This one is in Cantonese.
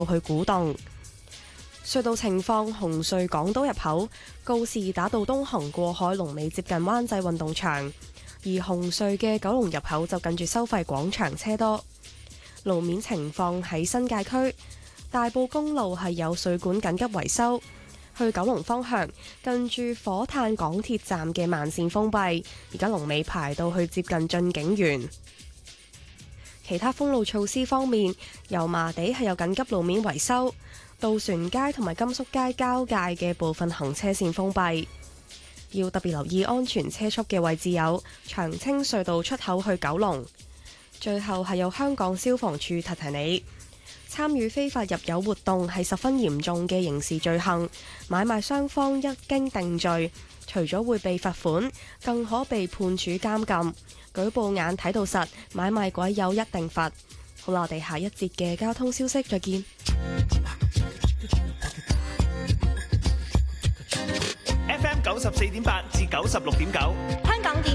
去古洞。隧道情況：紅隧港島入口告士打道東行過海龍尾接近灣仔運動場，而紅隧嘅九龍入口就近住收費廣場車多。路面情況喺新界區大埔公路係有水管緊急維修，去九龍方向近住火炭港鐵站嘅慢線封閉，而家龍尾排到去接近駿景園。其他封路措施方面，油麻地係有緊急路面維修，渡船街同埋甘肅街交界嘅部分行車線封閉。要特別留意安全車速嘅位置有長青隧道出口去九龍。最後係由香港消防處提提你，參與非法入油活動係十分嚴重嘅刑事罪行，買賣雙方一經定罪，除咗會被罰款，更可被判處監禁。舉報眼睇到實，買賣鬼有一定罰。好啦，我哋下一節嘅交通消息再見。 FM 94.8至96.9，香港電